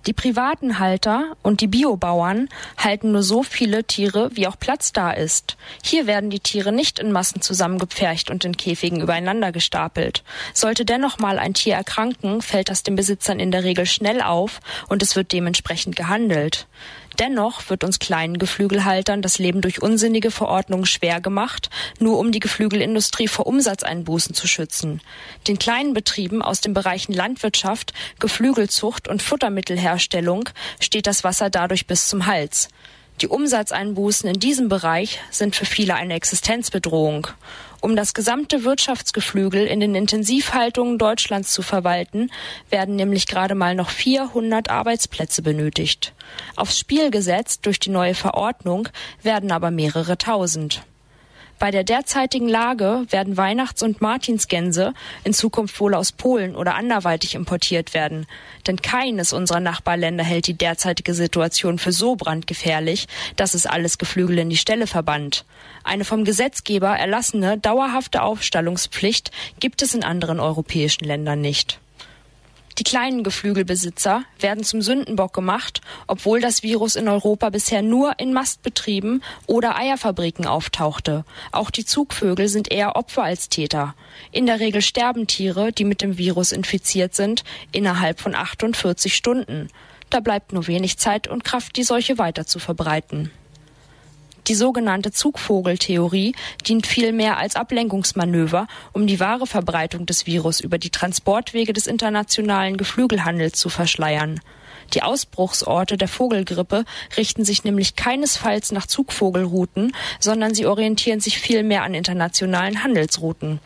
Die privaten Halter und die Biobauern halten nur so viele Tiere, wie auch Platz da ist. Hier werden die Tiere nicht in Massen zusammengepfercht und in Käfigen übereinander gestapelt. Sollte dennoch mal ein Tier erkranken, fällt das den Besitzern in der Regel schnell auf und es wird dementsprechend gehandelt. Dennoch wird uns kleinen Geflügelhaltern das Leben durch unsinnige Verordnungen schwer gemacht, nur um die Geflügelindustrie vor Umsatzeinbußen zu schützen. Den kleinen Betrieben aus den Bereichen Landwirtschaft, Geflügelzucht und Futtermittelherstellung steht das Wasser dadurch bis zum Hals. Die Umsatzeinbußen in diesem Bereich sind für viele eine Existenzbedrohung. Um das gesamte Wirtschaftsgeflügel in den Intensivhaltungen Deutschlands zu verwalten, werden nämlich gerade mal noch 400 Arbeitsplätze benötigt. Aufs Spiel gesetzt durch die neue Verordnung werden aber mehrere tausend. Bei der derzeitigen Lage werden Weihnachts- und Martinsgänse in Zukunft wohl aus Polen oder anderweitig importiert werden. Denn keines unserer Nachbarländer hält die derzeitige Situation für so brandgefährlich, dass es alles Geflügel in die Ställe verbannt. Eine vom Gesetzgeber erlassene, dauerhafte Aufstallungspflicht gibt es in anderen europäischen Ländern nicht. Die kleinen Geflügelbesitzer werden zum Sündenbock gemacht, obwohl das Virus in Europa bisher nur in Mastbetrieben oder Eierfabriken auftauchte. Auch die Zugvögel sind eher Opfer als Täter. In der Regel sterben Tiere, die mit dem Virus infiziert sind, innerhalb von 48 Stunden. Da bleibt nur wenig Zeit und Kraft, die Seuche weiter zu verbreiten. Die sogenannte Zugvogeltheorie dient vielmehr als Ablenkungsmanöver, um die wahre Verbreitung des Virus über die Transportwege des internationalen Geflügelhandels zu verschleiern. Die Ausbruchsorte der Vogelgrippe richten sich nämlich keinesfalls nach Zugvogelrouten, sondern sie orientieren sich vielmehr an internationalen Handelsrouten.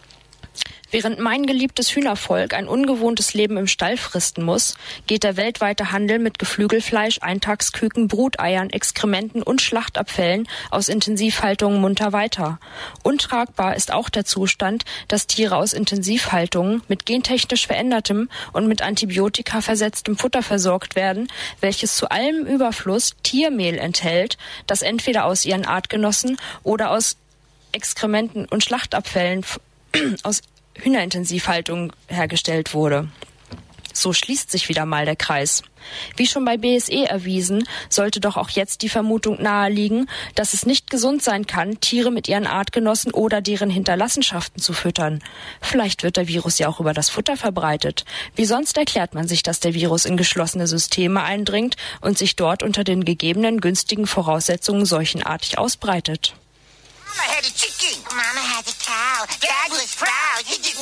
Während mein geliebtes Hühnervolk ein ungewohntes Leben im Stall fristen muss, geht der weltweite Handel mit Geflügelfleisch, Eintagsküken, Bruteiern, Exkrementen und Schlachtabfällen aus Intensivhaltungen munter weiter. Untragbar ist auch der Zustand, dass Tiere aus Intensivhaltungen mit gentechnisch verändertem und mit Antibiotika versetztem Futter versorgt werden, welches zu allem Überfluss Tiermehl enthält, das entweder aus ihren Artgenossen oder aus Exkrementen und Schlachtabfällen aus Hühnerintensivhaltung hergestellt wurde. So schließt sich wieder mal der Kreis. Wie schon bei BSE erwiesen, sollte doch auch jetzt die Vermutung naheliegen, dass es nicht gesund sein kann, Tiere mit ihren Artgenossen oder deren Hinterlassenschaften zu füttern. Vielleicht wird der Virus ja auch über das Futter verbreitet. Wie sonst erklärt man sich, dass der Virus in geschlossene Systeme eindringt und sich dort unter den gegebenen günstigen Voraussetzungen seuchenartig ausbreitet? Mama had a chicken. Mama had a cow. Dad was proud. He didn't